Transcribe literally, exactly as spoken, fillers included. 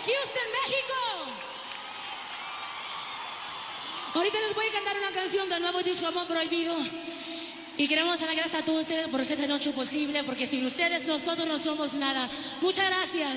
Houston, México. Ahorita les voy a cantar una canción del nuevo disco Amor Prohibido. Y queremos dar las gracias a todos ustedes por hacer esta noche posible, porque sin ustedes nosotros no somos nada. Muchas gracias.